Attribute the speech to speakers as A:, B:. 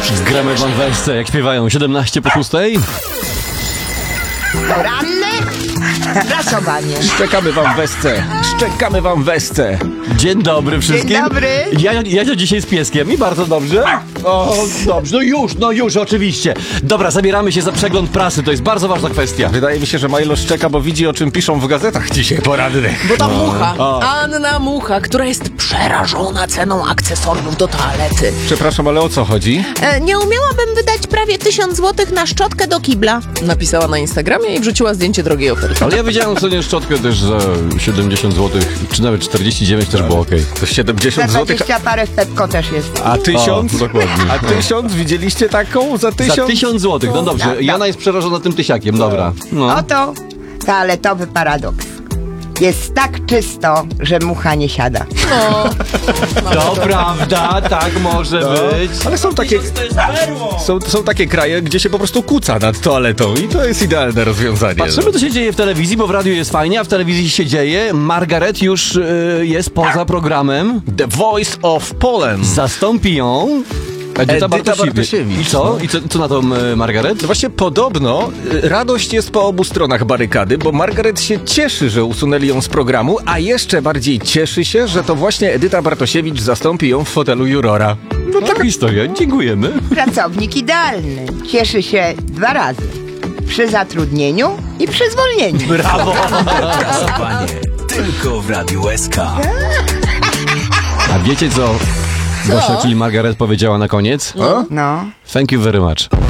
A: Gramy wam wersce, jak śpiewają 17 po 6.
B: Poranne prasowanie.
C: Szczekamy wam wesce. Szczekamy wam wesce.
A: Dzień dobry wszystkim.
B: Dzień dobry.
A: Ja dzisiaj z pieskiem i bardzo dobrze. O, dobrze, no już, oczywiście. Dobra, zabieramy się za przegląd prasy, to jest bardzo ważna kwestia.
C: Wydaje mi się, że Milo szczeka, bo widzi, o czym piszą w gazetach dzisiaj porannych.
D: Bo ta mucha, Anna Mucha, która jest przerażona ceną akcesoriów do toalety.
C: Przepraszam, ale o co chodzi?
D: Nie umiałabym wydać prawie 1000 zł na szczotkę do kibla. Napisała na Instagramie i wrzuciła zdjęcie drogiej oferty.
A: Ale ja widziałem sobie szczotkę też za 70 zł, czy nawet 49 też było okej.
C: To 70
B: Za
C: zł.
B: 20 parę w Pepko też jest.
C: A 1000?
A: Dokładnie.
C: A 1000? Widzieliście taką? Za 1000?
A: Za 1000 zł, no dobrze. Jana jest przerażona tym tysiakiem, dobra. No.
B: Oto toaletowy paradoks. Jest tak czysto, że mucha nie siada.
A: To prawda, tak może być.
C: Ale są takie, są takie kraje, gdzie się po prostu kuca nad toaletą i to jest idealne rozwiązanie.
A: Patrzymy, co się dzieje w telewizji, bo w radiu jest fajnie, a w telewizji się dzieje. Margaret już jest poza programem.
C: The Voice of Poland.
A: Zastąpi ją Edyta
C: Bartosiewicz.
A: I co? I co na to Margaret?
C: No właśnie podobno radość jest po obu stronach barykady, bo Margaret się cieszy, że usunęli ją z programu, a jeszcze bardziej cieszy się, że to właśnie Edyta Bartosiewicz zastąpi ją w fotelu jurora.
A: No taka historia, dziękujemy.
B: Pracownik idealny. Cieszy się 2 razy. Przy zatrudnieniu i przy zwolnieniu.
A: Brawo!
E: Prasowanie tylko w Radiu SK.
A: A wiecie co Gosia, czyli Margaret powiedziała na koniec?
B: No.
A: Thank you very much.